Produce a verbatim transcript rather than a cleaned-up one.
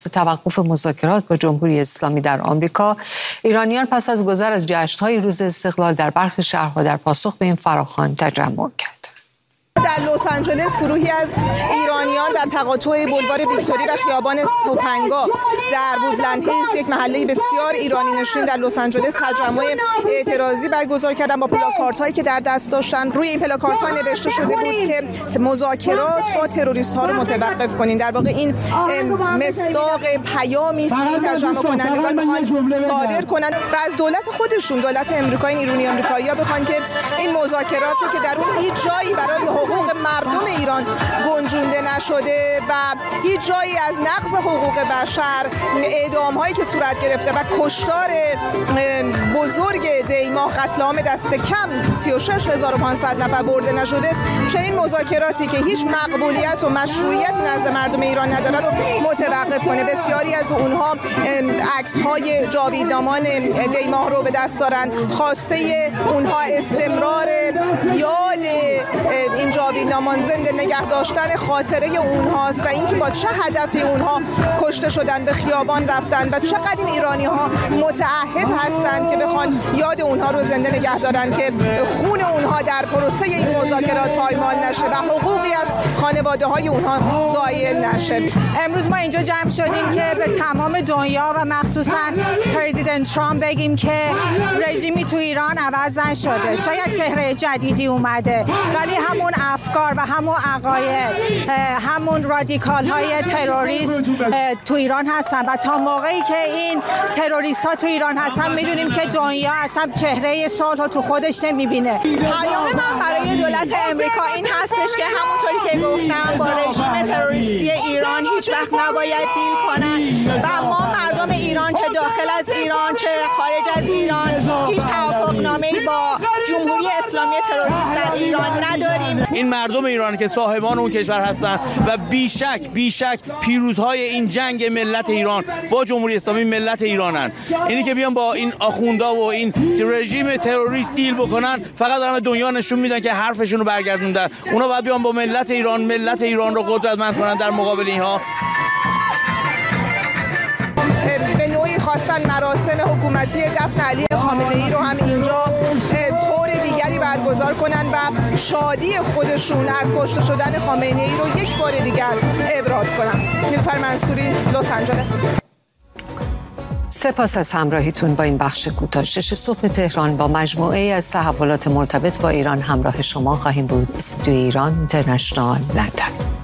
توقف مذاکرات با جمهوری اسلامی در آمریکا، ایرانیان پس از گذر از جشن‌های روز استقلال در برخی شهرها در پاسخ به این فراخوان تجمع کردند. در لس آنجلس گروهی از ایرانیان در تقاطع بولوار ویکتوری و خیابان توپنگا در وودلند هیلز، یک محله بسیار ایرانی نشین در لس آنجلس، تجمع اعتراضی برگزار کردن با پلاکاردهایی که در دست داشتن. روی این پلاکاردها نوشته شده بود که مذاکرات با تروریست‌ها رو متوقف کنین. در واقع این مصداق پیامی است که تجمع کنندگان می‌خوان صادر کنند و از دولت خودشون، دولت آمریکا، این ایرانی آمریکایی‌ها بخوان که این مذاکرات رو که در اون هیچ جایی برای حقوق مردم ایران گنجونده نشده و هیچ جایی از نقض حقوق بشر، اعدام‌هایی که صورت گرفته و کشتار بزرگ دیماه، قتل عام دست کم سی و شش هزار و پانصد نفر برده نشده، چنین مذاکراتی که هیچ مقبولیت و مشروعیت نزد مردم ایران نداره رو متوقف کنه. بسیاری از اونها عکس‌های جاویدنامان دیماه رو به دست دارن. خواسته اونها استمرار یاد این جاویدنامان، زنده نگه داشتن خاطره اونهاست و اینکه با چه هدفی اونها کشته شدن، به خیابان رفتن و چقدر این ایرانی ها متعهد هستند که بخوان یاد اونها رو زنده نگه دارن که خون اونها در پروسه این مذاکرات پایمال نشه و حقوقی از خانواده های اونها زایل نشه. امروز ما اینجا جمع شدیم که به تمام دنیا و مخصوصا پرزیدنت ترامپ بگیم که رژیمی تو ایران عوض نشده. شاید چهره جدیدی اومده ولی همون افکار و همون عقاید، همون رادیکال های تروریست تو ایران هستن و تا موقعی که این تروریست ها تو ایران هستن میدونیم که دنیا اصلا چهره صلح تو خودش نمیبینه. پیام من برای دولت امریکا این هستش که همونطوری که گفتم با رژیم تروریستی ایران هیچ وقت نباید دیل کنن و ما مردم ایران چه داخل از ایران چه خارج از ایران هیچ توافقنامه‌ای با جمهوری اسلامی تروریست در ایران نداریم. این مردم ایران که صاحبان اون کشور هستن و بیشک بیشک پیروزهای این جنگ ملت ایران با جمهوری اسلامی ملت ایرانن. اینی که بیان با این آخوندا و این رژیم تروریست دیل بکنن فقط دارن به دنیا نشون میدن که حرفشون رو برگردوندن. اونا باید بیان با ملت ایران ملت ایران رو قدرتمند کنن در مقابل اینها. به نوعی خواستن مراسم حکومتی دفن علی خامنه‌ای رو هم اینجا طور دیگری برگزار کنن و شادی خودشون از کشته شدن خامنه‌ای رو یک بار دیگر ابراز کنن. نیلوفر منصوری، لس آنجلس. سپاس از همراهیتون با این بخش کوتاه. شش صبح تهران با مجموعه از تحولات مرتبط با ایران همراه شما خواهیم بود. استودیوی ایران اینترنشنال، لندن.